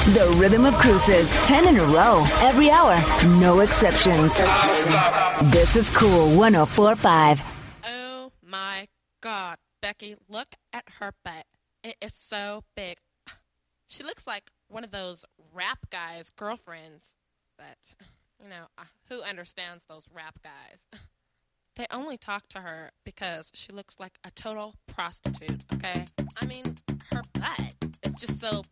The Rhythm of Cruises, 10 in a row, every hour, no exceptions. This is Cool 104.5. Oh my God, Becky, look at her butt. It is so big. She looks like one of those rap guys' girlfriends. But, who understands those rap guys? They only talk to her because she looks like a total prostitute, okay? I mean, her butt is just so